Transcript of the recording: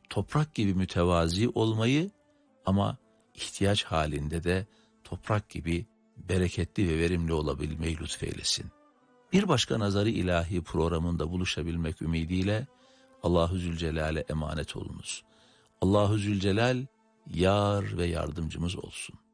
toprak gibi mütevazi olmayı ama ihtiyaç halinde de toprak gibi bereketli ve verimli olabilmeyi lütfeylesin. Bir başka Nazarı İlahi programında buluşabilmek ümidiyle Allahu Zülcelal'e emanet olunuz. Allahu Zülcelal yar ve yardımcımız olsun.